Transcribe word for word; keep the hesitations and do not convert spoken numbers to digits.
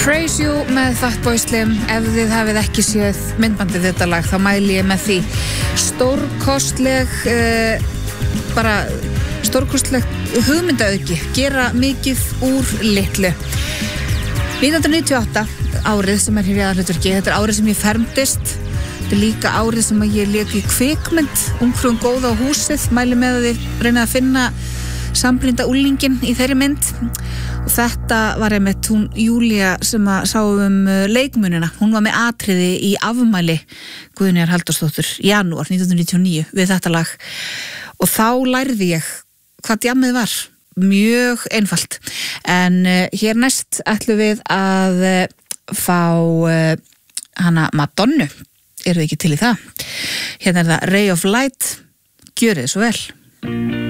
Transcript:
Praise You með Fatboy Slim. Ef þið hafið ekki séð myndbandið þetta lag þá mæli ég með því. Stórkostleg uh, bara stórkostleg hugmyndaauki, gera mikið úr litlu. nítján hundruð níutíu og átta árið sem er hér í aðalhlutverki, þetta er árið sem ég fermdist, þetta er líka árið sem ég lék í kvikmynd Ungfrúin góða á húsið, mæli með að þið reynið að finna samblínda úlingin í þeirri mynd. Og þetta var einmitt hún Júlía sem að sá um leikmunina. Hún var með atriði í afmæli Guðnýjar Halldórsdóttur janúar nítján hundruð níutíu og níu við þetta lag. Og þá lærði ég hvað djammið var. Mjög einfalt. En uh, hér næst ætlum við að uh, fá uh, hana Madonnu. Eru þið ekki til í það? Hérna er það Ray of Light. Gjörið svo vel.